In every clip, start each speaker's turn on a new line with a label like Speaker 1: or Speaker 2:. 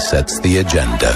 Speaker 1: sets the agenda.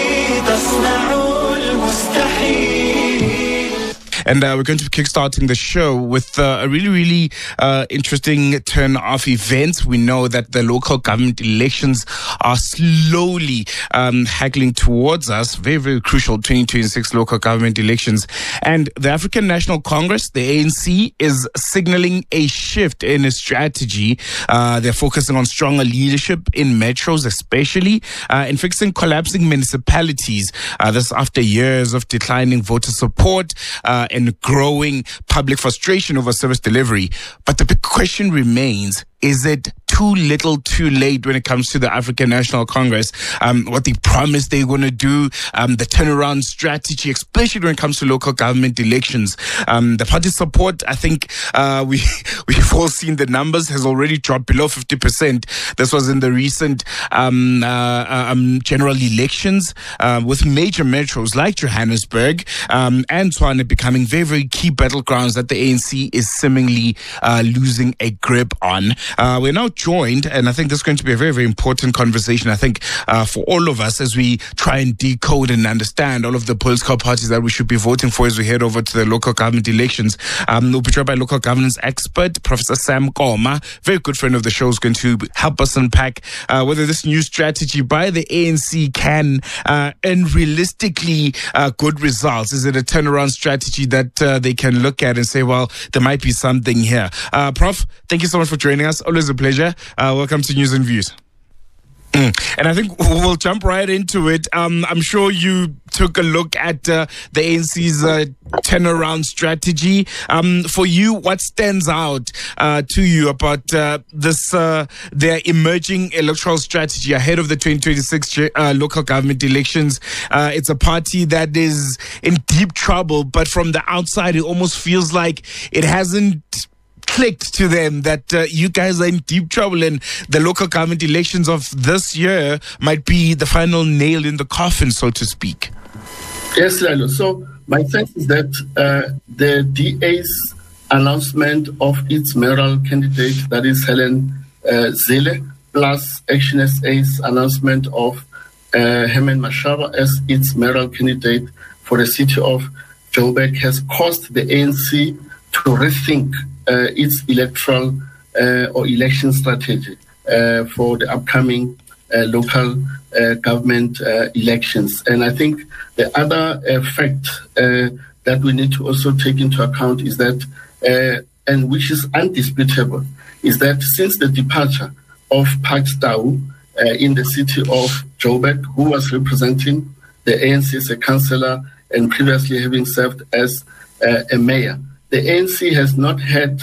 Speaker 1: And we're going to be kickstarting the show with a really interesting turn of events. We know that the local government elections are slowly haggling towards us. Very crucial 2026 local government elections. And the African National Congress, the ANC, is signaling a shift in its strategy. They're focusing on stronger leadership in metros, especially in fixing collapsing municipalities. This after years of declining voter support and growing public frustration over service delivery. But the big question remains, is it too little too late when it comes to the African National Congress? What they promised they're going to do, the turnaround strategy, especially when it comes to local government elections. The party support, I think we've all seen the numbers, has already dropped below 50%. This was in the recent general elections with major metros like Johannesburg and Tshwane becoming very key battlegrounds that the ANC is seemingly losing a grip on. We're now joined, and I think this is going to be a very important conversation, I think, for all of us as we try and decode and understand all of the political parties that we should be voting for as we head over to the local government elections. We'll be joined by local governance expert, Professor Sam Koma, very good friend of the show, is going to help us unpack whether this new strategy by the ANC can earn realistically good results. Is it a turnaround strategy that they can look at and say, well, there might be something here? Prof, thank you so much for joining us. Always a pleasure. Welcome to News and Views. And I think we'll jump right into it. I'm sure you took a look at the ANC's turnaround strategy. For you, what stands out to you about their emerging electoral strategy ahead of the 2026 local government elections? It's a party that is in deep trouble, but from the outside, it almost feels like it hasn't clicked to them that you guys are in deep trouble, and the local government elections of this year might be the final nail in the coffin, so to speak.
Speaker 2: Yes, Lalo. So my sense is that the DA's announcement of its mayoral candidate, that is Helen Zille, plus Action SA's announcement of Herman Mashaba as its mayoral candidate for the city of Joburg, has caused the ANC to rethink its electoral or election strategy for the upcoming local government elections. And I think the other fact that we need to also take into account is that, and which is undisputable, is that since the departure of Parks Tau in the city of Joburg, who was representing the ANC as a councillor and previously having served as a mayor, the ANC has not had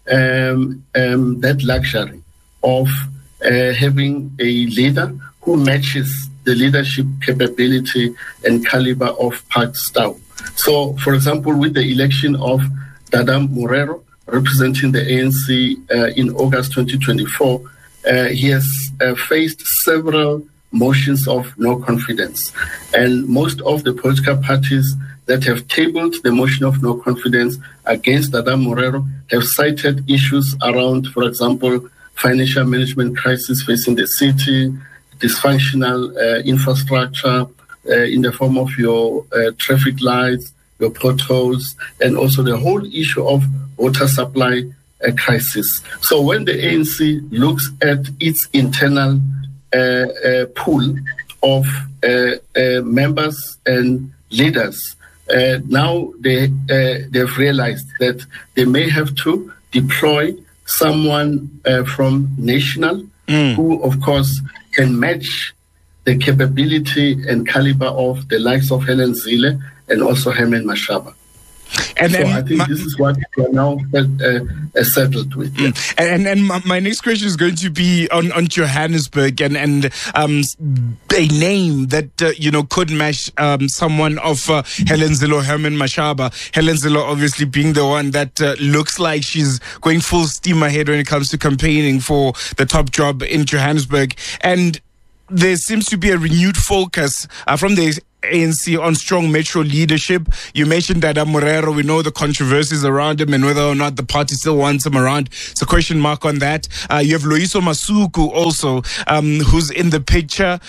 Speaker 2: that luxury of having a leader who matches the leadership capability and caliber of Parks Tau. So, for example, with the election of Dada Morero representing the ANC in August 2024, he has faced several motions of no confidence. And most of the political parties that have tabled the motion of no confidence against Dada Morero have cited issues around, for example, financial management crisis facing the city, dysfunctional infrastructure in the form of your traffic lights, your potholes, and also the whole issue of water supply crisis. So when the ANC looks at its internal pool of members and leaders, now they've realized that they may have to deploy someone from national who, of course, can match the capability and caliber of the likes of Helen Zille and also Herman Mashaba. And so I think this is what we are now settled with. Yeah.
Speaker 1: And my next question is going to be on Johannesburg and a name that could match someone of Helen Zille or Herman Mashaba. Helen Zille obviously being the one that looks like she's going full steam ahead when it comes to campaigning for the top job in Johannesburg. And there seems to be a renewed focus from the ANC on strong metro leadership. You mentioned Dada Morero. We know the controversies around him and whether or not the party still wants him around. It's a question mark on that. You have Loyiso Masuku also, who's in the picture.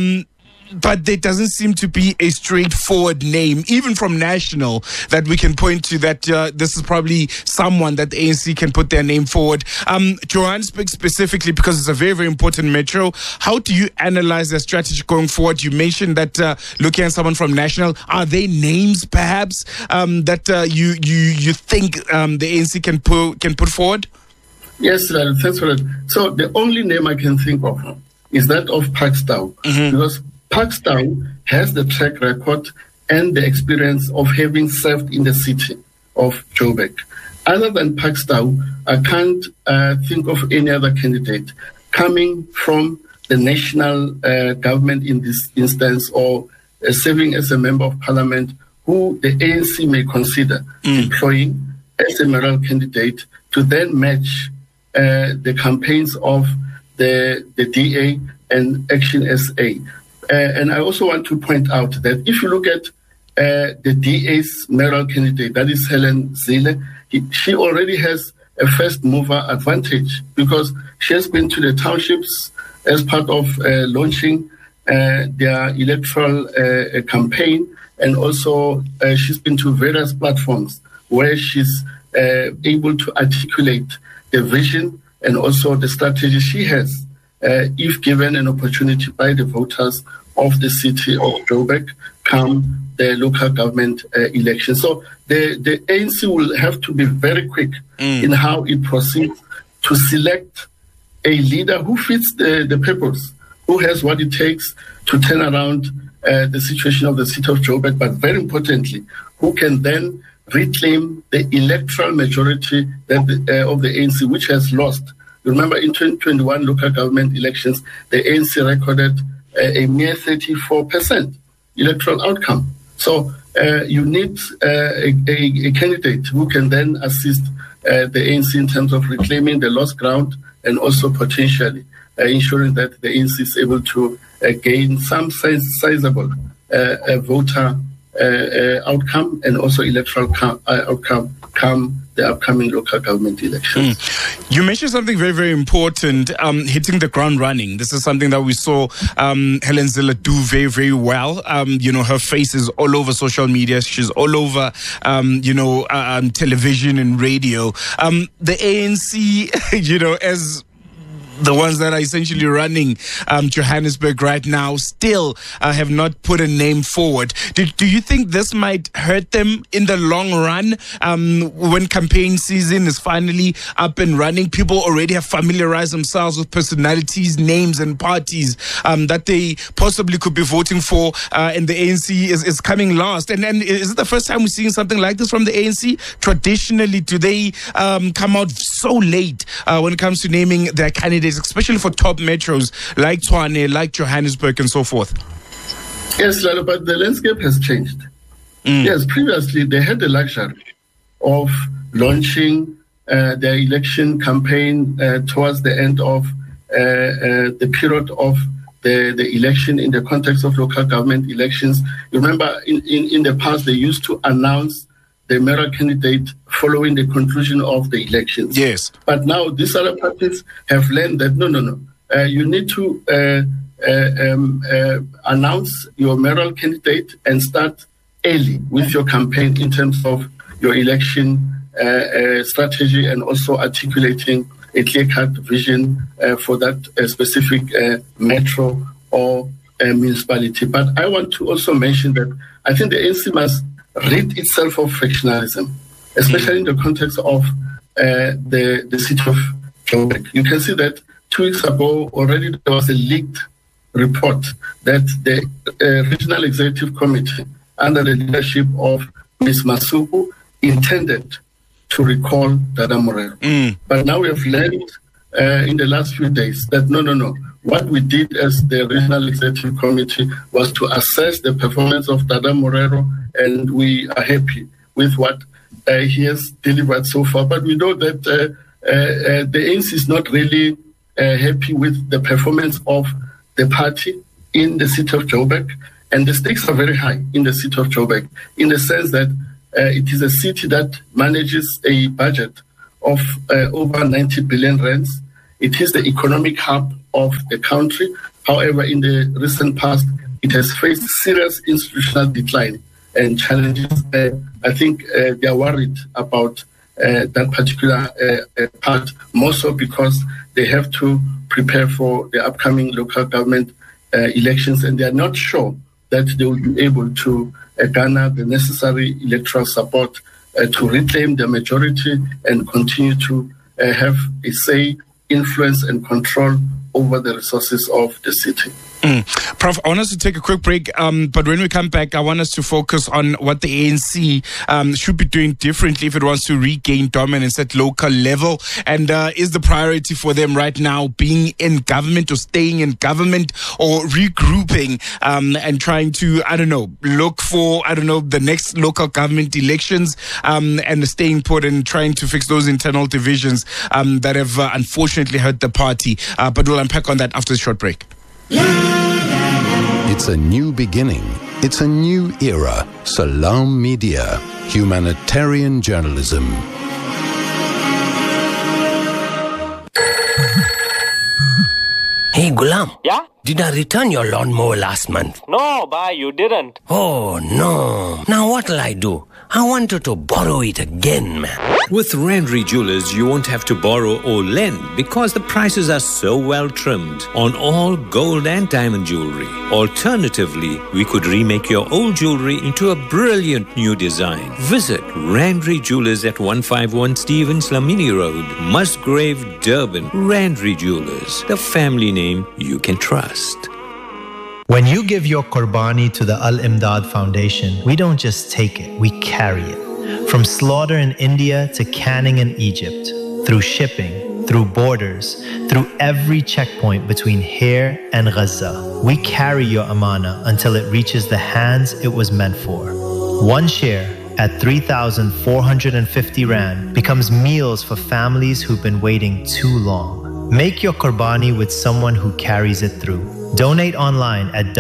Speaker 1: But there doesn't seem to be a straightforward name, even from national, that we can point to that this is probably someone that the ANC can put their name forward. Johannesburg specifically, because it's a very, very important metro, how do you analyze their strategy going forward? You mentioned that looking at someone from national, are they names perhaps that you think the ANC can put forward?
Speaker 2: Yes, thanks for that. So the only name I can think of is that of Pakstow, because Pakstow has the track record and the experience of having served in the city of Joburg. Other than Pakstow, I can't think of any other candidate coming from the national government in this instance, or serving as a member of parliament, who the ANC may consider employing as a mayoral candidate to then match the campaigns of the DA and Action SA. And I also want to point out that if you look at the DA's mayoral candidate, that is Helen Zille, she already has a first mover advantage because she has been to the townships as part of launching their electoral campaign, and also she's been to various platforms where she's able to articulate the vision and also the strategy she has, if given an opportunity by the voters of the city of Joburg come the local government election. So the ANC will have to be very quick in how it proceeds to select a leader who fits the purpose, who has what it takes to turn around the situation of the city of Joburg, but very importantly, who can then reclaim the electoral majority that of the ANC, which has lost. You remember in 2021 local government elections, the ANC recorded a mere 34% electoral outcome. So you need a candidate who can then assist the ANC in terms of reclaiming the lost ground and also potentially ensuring that the ANC is able to gain some sizable voter outcome and also electoral outcome come the upcoming local government elections.
Speaker 1: You mentioned something very, very important, hitting the ground running. This is something that we saw Helen Zille do very, very well. Her face is all over social media. She's all over, television and radio. The ANC, as the ones that are essentially running Johannesburg right now still have not put a name forward. Do you think this might hurt them in the long run when campaign season is finally up and running? People already have familiarized themselves with personalities, names and parties that they possibly could be voting for, and the ANC is coming last. And is it the first time we're seeing something like this from the ANC? Traditionally, do they come out so late when it comes to naming their candidates, especially for top metros like Tshwane, like Johannesburg and so forth?
Speaker 2: Yes, Lalo, but the landscape has changed. Yes, previously they had the luxury of launching their election campaign towards the end of the period of the election in the context of local government elections. You remember in the past they used to announce the mayoral candidate following the conclusion of the elections.
Speaker 1: Yes.
Speaker 2: But now these other parties have learned that no. You need to announce your mayoral candidate and start early with your campaign in terms of your election strategy and also articulating a clear-cut vision for that specific metro or municipality. But I want to also mention that I think the ANC must rid itself of factionalism, especially in the context of the city of Joburg. You can see that 2 weeks ago already there was a leaked report that the Regional Executive Committee under the leadership of Ms. Masuku intended to recall Dada Morero. But now we have learned in the last few days that no. What we did as the Regional Executive Committee was to assess the performance of Dada Morero, and we are happy with what he has delivered so far. But we know that the ANC is not really happy with the performance of the party in the city of Joburg, And the stakes are very high in the city of Joburg, in the sense that it is a city that manages a budget of over 90 billion rands. It is the economic hub of the country. However, in the recent past, it has faced serious institutional decline and challenges. I think they are worried about that particular part, more so because they have to prepare for the upcoming local government elections, and they are not sure that they will be able to garner the necessary electoral support to reclaim the majority and continue to have a say, influence, and control over the resources of the city.
Speaker 1: Prof, I want us to take a quick break, but when we come back, I want us to focus on what the ANC should be doing differently if it wants to regain dominance at local level. And is the priority for them right now being in government or staying in government, or regrouping and trying to, look for, the next local government elections and staying put and trying to fix those internal divisions that have unfortunately hurt the party. But we'll unpack on that after the short break.
Speaker 3: It's a new beginning. It's a new era. Salam Media, humanitarian journalism.
Speaker 4: Hey, Gulam.
Speaker 5: Yeah?
Speaker 4: Did I return your lawnmower last month?
Speaker 5: No, bhai, you didn't.
Speaker 4: Oh, no. Now what'll I do? I wanted to borrow it again, man.
Speaker 6: With Randry Jewelers, you won't have to borrow or lend because the prices are so well trimmed on all gold and diamond jewelry. Alternatively, we could remake your old jewelry into a brilliant new design. Visit Randry Jewelers at 151 Stevens Lamini Road, Musgrave, Durban. Randry Jewelers, the family name you can trust.
Speaker 7: When you give your Qurbani to the Al-Imdad Foundation, we don't just take it, we carry it. From slaughter in India to canning in Egypt, through shipping, through borders, through every checkpoint between here and Gaza, we carry your amana until it reaches the hands it was meant for. One share at 3,450 Rand becomes meals for families who've been waiting too long. Make your Qurbani with someone who carries it through. Donate online at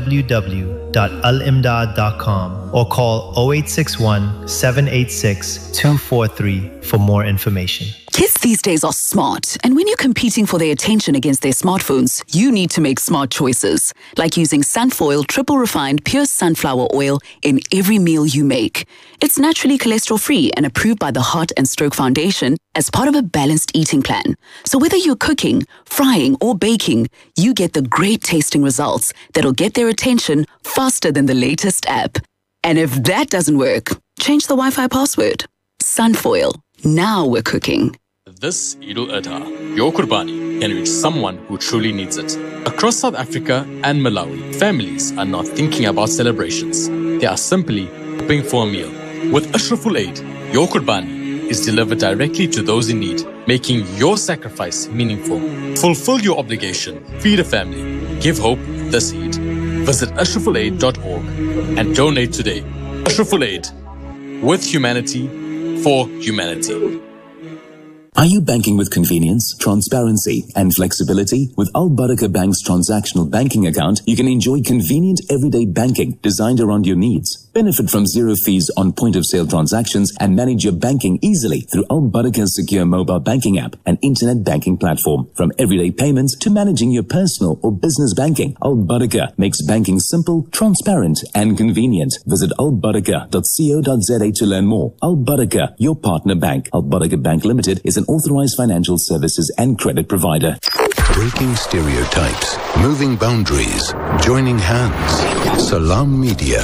Speaker 7: www.alimdad.com or call 0861 786 243 for more information.
Speaker 8: Kids these days are smart, and when you're competing for their attention against their smartphones, you need to make smart choices, like using Sunfoil triple refined pure sunflower oil in every meal you make. It's naturally cholesterol-free and approved by the Heart and Stroke Foundation as part of a balanced eating plan. So whether you're cooking, frying, or baking, you get the great tasting results that'll get their attention faster than the latest app. And if that doesn't work, change the Wi-Fi password. Sunfoil. Now we're cooking.
Speaker 9: This Eid al-Adha, your Qurbani can reach someone who truly needs it. Across South Africa and Malawi, families are not thinking about celebrations. They are simply hoping for a meal. With Ashraful Aid, your Qurbani is delivered directly to those in need, making your sacrifice meaningful. Fulfill your obligation. Feed a family. Give hope this Eid. Visit ashrafulaid.org and donate today. Ashraful Aid. With humanity, for humanity.
Speaker 10: Are you banking with convenience, transparency, and flexibility? With Al Barakah Bank's transactional banking account, you can enjoy convenient everyday banking designed around your needs. Benefit from zero fees on point-of-sale transactions and manage your banking easily through Al Barakah's secure mobile banking app and internet banking platform. From everyday payments to managing your personal or business banking, Al Barakah makes banking simple, transparent, and convenient. Visit albarakah.co.za to learn more. Al Barakah, your partner bank. Al Barakah Bank Limited is an authorized financial services and credit provider.
Speaker 3: Breaking stereotypes, moving boundaries, joining hands. Salam Media.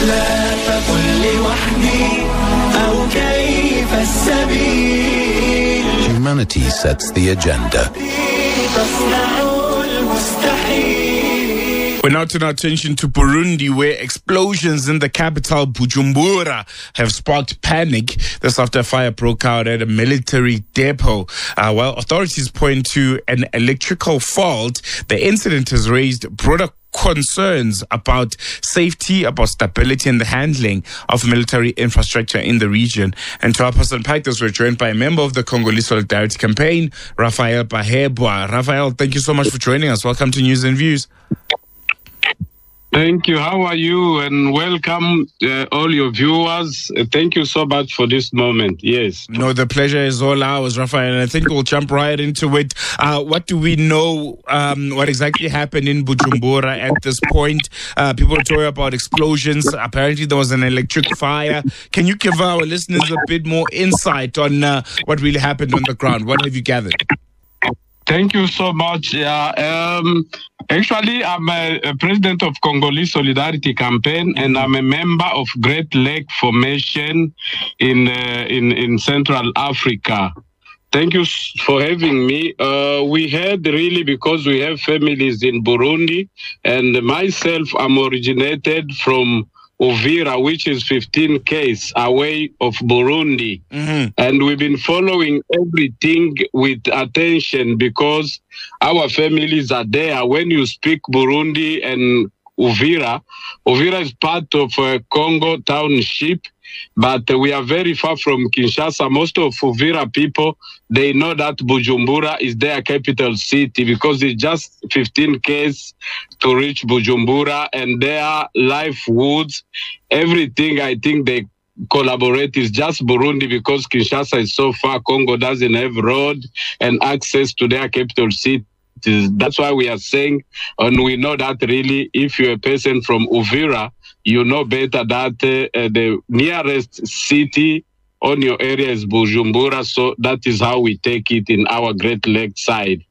Speaker 3: Humanity sets the agenda.
Speaker 1: We now turn our attention to Burundi, where explosions in the capital, Bujumbura, have sparked panic. This after a fire broke out at a military depot. While authorities point to an electrical fault, the incident has raised broader concerns about safety, about stability, and the handling of military infrastructure in the region. And to help us unpack this, we're joined by a member of the Congolese Solidarity Campaign, Raphael Bahebwa. Raphael, thank you so much for joining us. Welcome to News and Views.
Speaker 5: Thank you. How are you? And welcome all your viewers. Thank you so much for this moment. Yes.
Speaker 1: No, the pleasure is all ours, Raphael. And I think we'll jump right into it. What do we know? What exactly happened in Bujumbura at this point? People are talking about explosions. Apparently, there was an electric fire. Can you give our listeners a bit more insight on what really happened on the ground? What have you gathered?
Speaker 5: Thank you so much. Actually, I'm a president of Congolese Solidarity Campaign, and I'm a member of Great Lake Formation in Central Africa. Thank you for having me. We had really, because we have families in Burundi, and myself, I'm originated from Uvira, which is 15 km away of Burundi. And we've been following everything with attention because our families are there. When you speak Burundi and Uvira is part of Congo Township, but we are very far from Kinshasa. Most of Uvira people, they know that Bujumbura is their capital city because it's just 15 km to reach Bujumbura, and their livelihoods, everything I think they collaborate is just Burundi because Kinshasa is so far. Congo doesn't have road and access to their capital city. That's why we are saying, and we know that really, if you're a person from Uvira, you know better that the nearest city on your area is Bujumbura. So that is how we take it in our Great Lake side.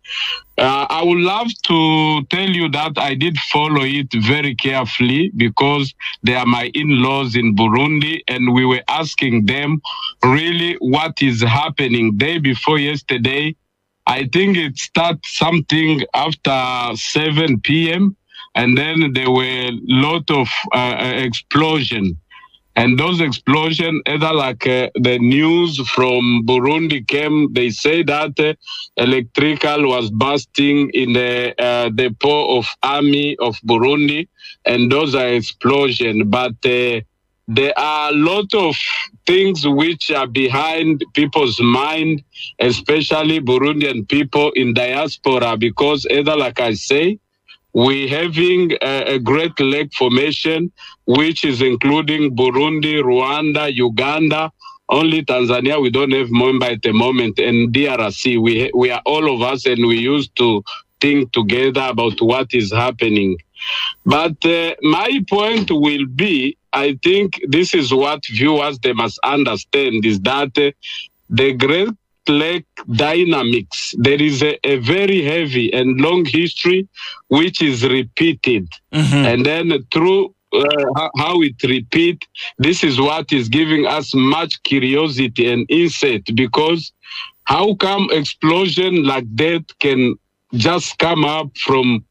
Speaker 5: I would love to tell you that I did follow it very carefully because they are my in-laws in Burundi, and we were asking them really what is happening. Day before yesterday, I think it started something after 7 p.m. and then there were a lot of explosion. And those explosions, either like the news from Burundi came, they say that electrical was bursting in the depot of army of Burundi, and those are explosions. But there are a lot of things which are behind people's mind, especially Burundian people in diaspora, because either, like I say, we're having a Great Lake Formation, which is including Burundi, Rwanda, Uganda. Only Tanzania, we don't have member at the moment, and DRC. We are all of us, and we used to think together about what is happening. But my point will be, I think this is what viewers, they must understand, is that the Great Lake dynamics, there is a very heavy and long history which is repeated. And then through how it repeats, this is what is giving us much curiosity and insight, because how come explosion like that can just come up from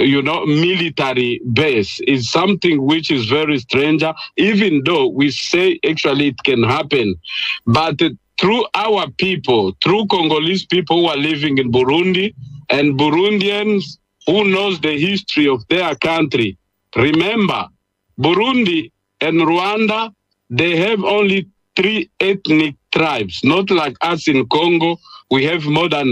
Speaker 5: military base is something which is very strange, even though we say actually it can happen. But through our people, through Congolese people who are living in Burundi and Burundians who knows the history of their country, remember, Burundi and Rwanda, they have only 3 ethnic tribes, not like us in Congo, we have more than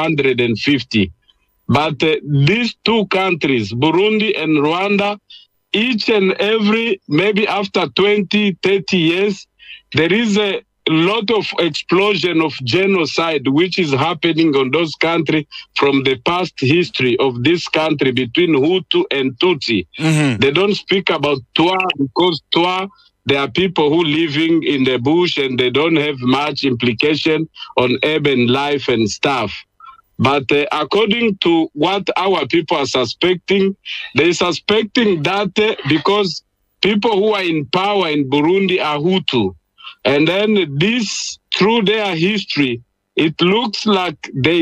Speaker 5: 450. But these two countries, Burundi and Rwanda, each and every, maybe after 20, 30 years, there is a lot of explosion of genocide which is happening on those countries from the past history of this country between Hutu and Tutsi. They don't speak about Twa because Twa, there are people who living in the bush and they don't have much implication on urban life and stuff. But according to what our people are suspecting, they're suspecting that because people who are in power in Burundi are Hutu. And then this, through their history, it looks like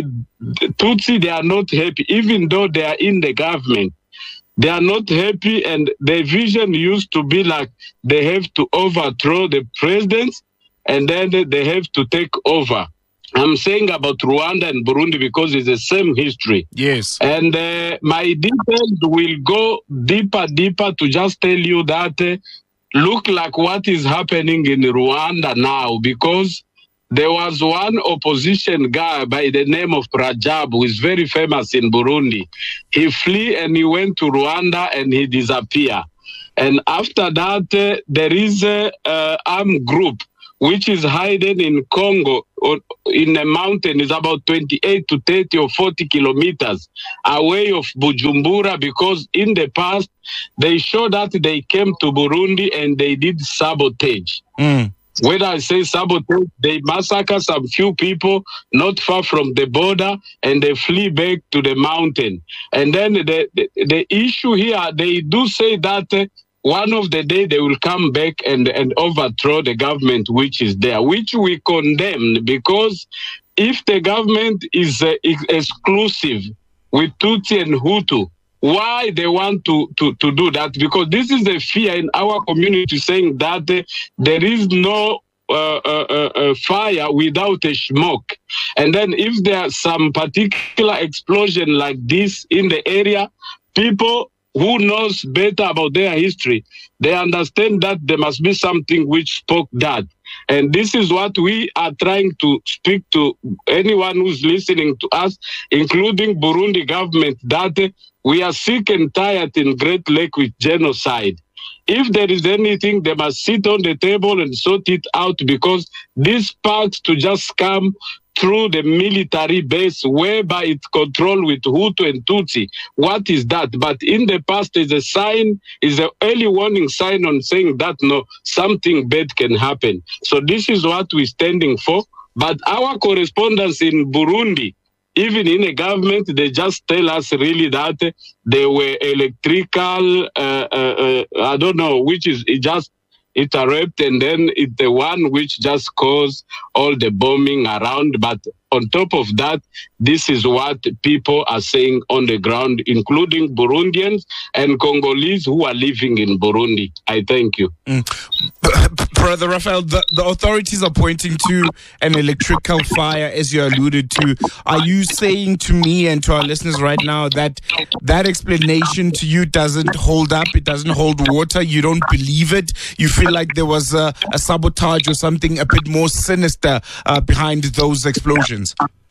Speaker 5: Tutsi, they are not happy, even though they are in the government. They are not happy, and their vision used to be like they have to overthrow the president, and then they have to take over. I'm saying about Rwanda and Burundi because it's the same history.
Speaker 1: Yes.
Speaker 5: And my details will go deeper to just tell you that look like what is happening in Rwanda now, because there was one opposition guy by the name of Rajab, who is very famous in Burundi. He flee and he went to Rwanda and he disappeared. And after that, there is a armed group which is hidden in Congo, or in a mountain. Is about 28 to 30 or 40 kilometers away of Bujumbura, because in the past, they showed that they came to Burundi and they did sabotage. When I say sabotage, they massacre some few people not far from the border and they flee back to the mountain. And then the issue here, they do say that one of the day they will come back and overthrow the government which is there, which we condemn, because if the government is exclusive with Tutsi and Hutu, why they want to do that? Because this is a fear in our community, saying that there is no fire without a smoke. And then if there's some particular explosion like this in the area, people who knows better about their history, they understand that there must be something which spoke that. And this is what we are trying to speak to anyone who's listening to us, including Burundi government, that we are sick and tired in Great Lake with genocide. If there is anything, they must sit on the table and sort it out, because this part to just come through the military base whereby it's controlled with Hutu and Tutsi. What is that? But in the past is a sign, is an early warning sign on saying that no, something bad can happen. So this is what we're standing for. But our correspondents in Burundi, even in the government, they just tell us really that they were electrical, I don't know, which is just interrupt, and then it's the one which just caused all the bombing around. But on top of that, this is what people are saying on the ground, including Burundians and Congolese who are living in Burundi. I thank you.
Speaker 1: Brother Raphael, the authorities are pointing to an electrical fire, as you alluded to. Are you saying to me and to our listeners right now that that explanation to you doesn't hold up, it doesn't hold water, you don't believe it? You feel like there was a sabotage or something a bit more sinister behind those explosions?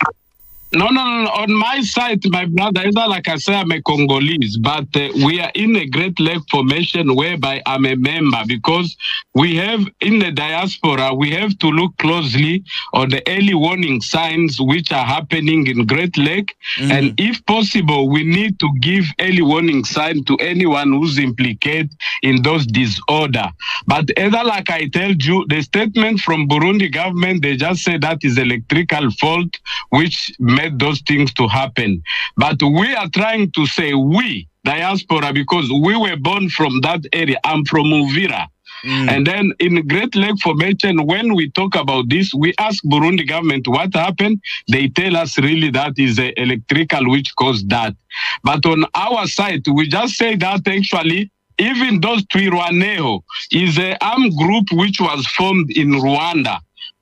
Speaker 5: No. On my side, my brother, like I say, I'm a Congolese, but we are in a Great Lake Formation whereby I'm a member, because we have, in the diaspora, we have to look closely on the early warning signs which are happening in Great Lake. And if possible, we need to give early warning sign to anyone who's implicated in those disorder. But either, like I told you, the statement from Burundi government, they just say that is electrical fault, which made those things to happen. But we are trying to say, we, diaspora, because we were born from that area. I'm from Uvira. And then in Great Lake Formation, when we talk about this, we ask Burundi government what happened. They tell us really that is electrical which caused that. But on our side, we just say that actually, even those Twirwaneho is an armed group which was formed in Rwanda,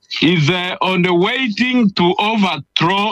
Speaker 5: is on the waiting to overthrow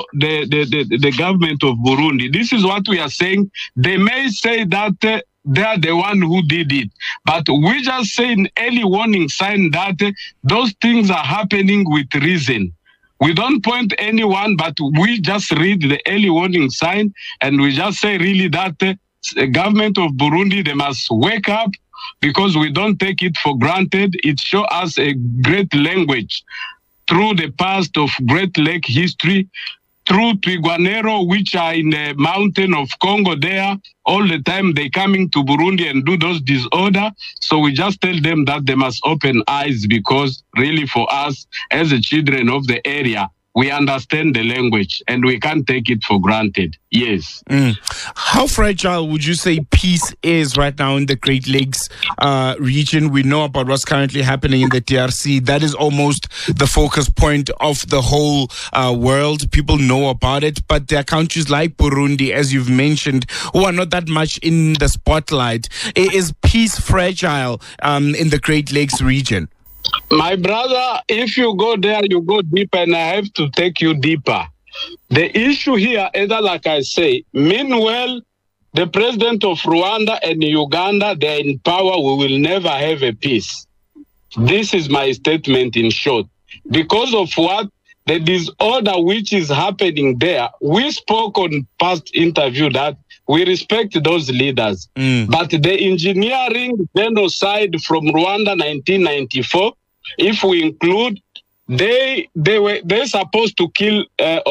Speaker 5: the government of Burundi. This is what we are saying. They may say that they are the one who did it, but we just say in early warning sign that those things are happening with reason. We don't point anyone, but we just read the early warning sign, and we just say really that the government of Burundi, they must wake up, because we don't take it for granted. It shows us a great language through the past of Great Lake history, through Twirwaneho, which are in the mountain of Congo there. All the time they coming to Burundi and do those disorder. So we just tell them that they must open eyes, because really for us, as the children of the area, we understand the language and we can't take it for granted. Yes.
Speaker 1: How fragile would you say peace is right now in the Great Lakes region? We know about what's currently happening in the DRC. That is almost the focus point of the whole world. People know about it, but there are countries like Burundi, as you've mentioned, who are not that much in the spotlight. Is peace fragile in the Great Lakes region?
Speaker 5: My brother, if you go there, you go deeper, and I have to take you deeper. The issue here, either like I say, meanwhile, the president of Rwanda and Uganda, they're in power, we will never have a peace. This is my statement in short. Because of what? the disorder which is happening there, we spoke on past interview that we respect those leaders. But the engineering genocide from Rwanda 1994, if we include, they're supposed to kill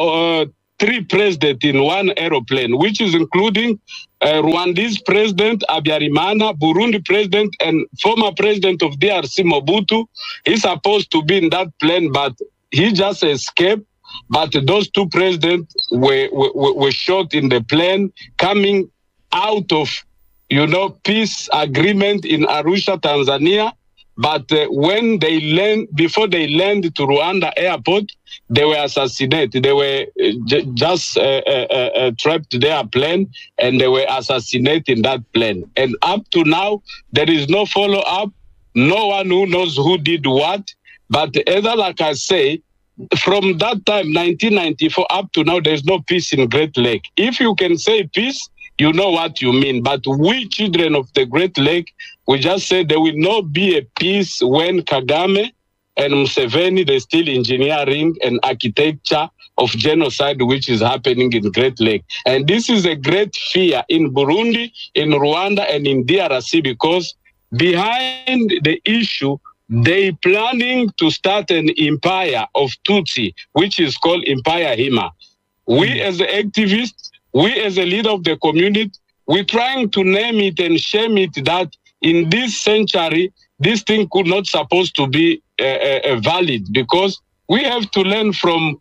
Speaker 5: 3 presidents in one aeroplane, which is including Rwandese president Habyarimana, Burundi president, and former president of DRC Mobutu. He's supposed to be in that plane, but he just escaped. But those 2 presidents were shot in the plane coming out of, peace agreement in Arusha, Tanzania. But when before they landed to Rwanda airport, they were assassinated. They were just trapped in their plane, and they were assassinated in that plane. And up to now, there is no follow-up. No one who knows who did what. But either, like I say, from that time, 1994, up to now, there's no peace in Great Lake. If you can say peace, you know what you mean. But we children of the Great Lake, we just say there will not be a peace when Kagame and Museveni, they're still engineering and architecture of genocide which is happening in Great Lake. And this is a great fear in Burundi, in Rwanda, and in DRC, because behind the issue, they planning to start an empire of Tutsi, which is called Empire Hima. We as activists, we as a leader of the community, we're trying to name it and shame it that in this century, this thing could not supposed to be valid, because we have to learn from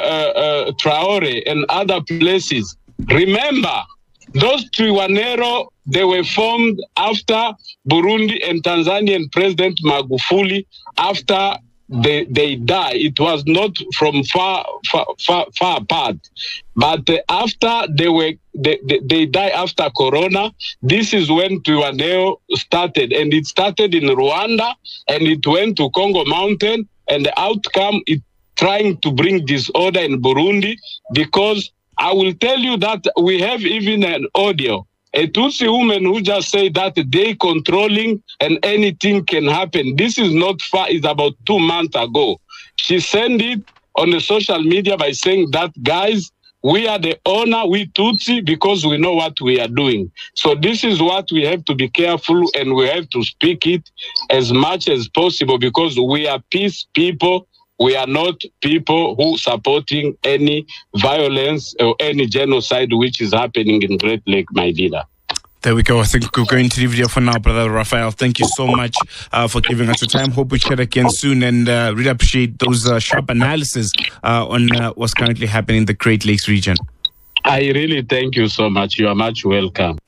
Speaker 5: Traore and other places. Remember, those Triwanero, they were formed after Burundi and Tanzanian President Magufuli, after they died. It was not from far apart. But after they died after Corona, this is when Triwanero started. And it started in Rwanda, and it went to Congo Mountain, and the outcome is trying to bring disorder in Burundi, because I will tell you that we have even an audio. A Tutsi woman who just said that they controlling and anything can happen. This is not far, it's about 2 months ago. She sent it on the social media by saying that, guys, we are the owner, we Tutsi, because we know what we are doing. So this is what we have to be careful, and we have to speak it as much as possible, because we are peace people. We are not people who supporting any violence or any genocide which is happening in Great Lake, my leader.
Speaker 1: There we go. I think we're going to leave it here for now, Brother Raphael. Thank you so much for giving us the time. Hope we chat again soon, and really appreciate those sharp analysis on what's currently happening in the Great Lakes region.
Speaker 5: I really thank you so much. You are much welcome.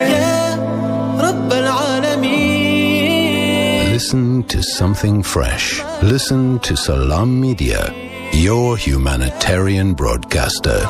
Speaker 3: Listen to something fresh. Listen to Salam Media, your humanitarian broadcaster.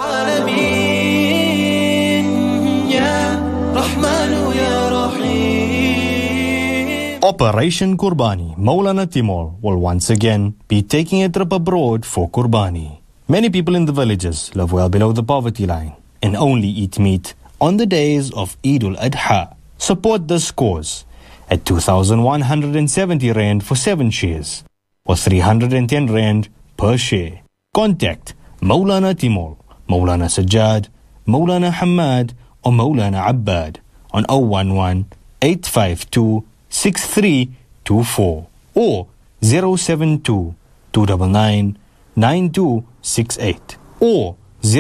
Speaker 11: Operation Kurbani, Maulana Timol will once again be taking a trip abroad for Kurbani. Many people in the villages live well below the poverty line and only eat meat on the days of Eid al-Adha. Support this cause at 2,170 Rand for 7 shares, or 310 Rand per share. Contact Maulana Timol, Maulana Sajjad, Maulana Hamad, or Maulana Abbad on 011-852-6324 or 072-299-9268 or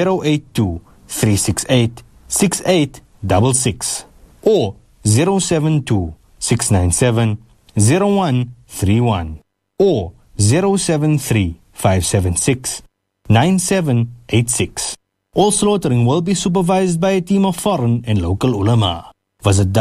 Speaker 11: 082-368-6866 or 072-697-0131 or 073-576-9786. All slaughtering will be supervised by a team of foreign and local ulama. Visit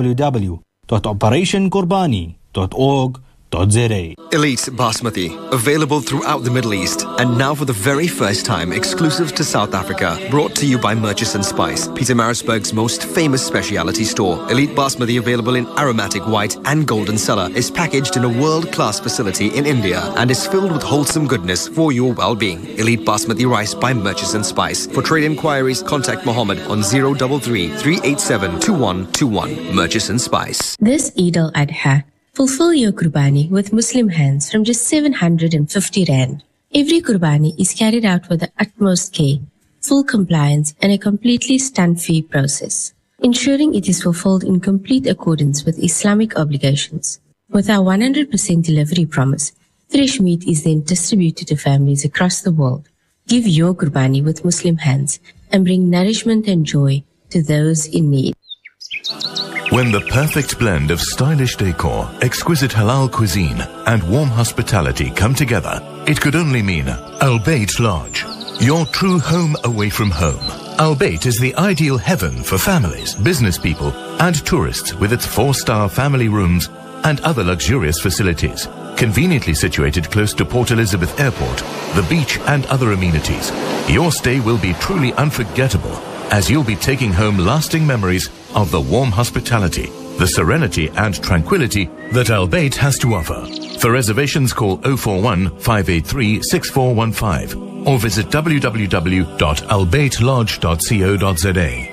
Speaker 11: www.operationkurbani.org.za.
Speaker 12: Elite Basmati, available throughout the Middle East, and now for the very first time exclusive to South Africa. Brought to you by Murchison Spice, Pietermaritzburg's most famous specialty store. Elite Basmati, available in aromatic white and golden cellar, is packaged in a world-class facility in India and is filled with wholesome goodness for your well-being. Elite Basmati rice by Murchison Spice. For trade inquiries, contact Mohammed on 033-387-2121. Murchison Spice.
Speaker 13: This Eid al-Adha, fulfill your Qurbani with Muslim hands from just 750 Rand. Every Qurbani is carried out with the utmost care, full compliance, and a completely stunt-free process, ensuring it is fulfilled in complete accordance with Islamic obligations. With our 100% delivery promise, fresh meat is then distributed to families across the world. Give your Qurbani with Muslim hands and bring nourishment and joy to those in need.
Speaker 14: When the perfect blend of stylish decor, exquisite halal cuisine, and warm hospitality come together, it could only mean Al Bayt Lodge, your true home away from home. Al Bayt is the ideal heaven for families, business people, and tourists with its 4-star family rooms and other luxurious facilities. Conveniently situated close to Port Elizabeth Airport, the beach, and other amenities, your stay will be truly unforgettable, as you'll be taking home lasting memories of the warm hospitality, the serenity and tranquility that Al Bayt has to offer. For reservations, call 041 583 6415 or visit www.albaytlodge.co.za.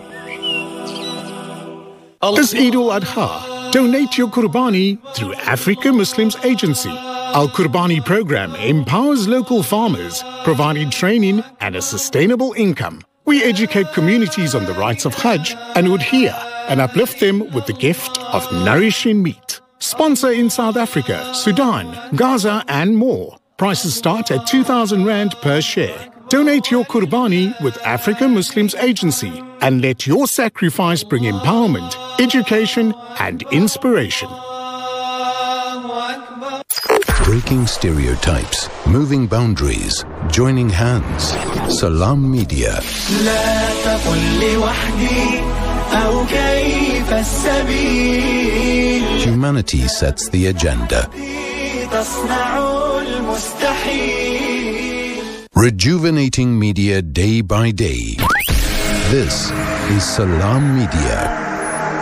Speaker 15: This Eid al-Adha, donate your Qurbani through Africa Muslims Agency. Our Qurbani program empowers local farmers, providing training and a sustainable income. We educate communities on the rights of Hajj and udhiyah and uplift them with the gift of nourishing meat. Sponsor in South Africa, Sudan, Gaza and more. Prices start at 2,000 Rand per share. Donate your Qurbani with Africa Muslims Agency and let your sacrifice bring empowerment, education and inspiration.
Speaker 3: Breaking stereotypes, moving boundaries, joining hands. Salam Media. Humanity sets the agenda. Rejuvenating media day by day. This is Salam Media.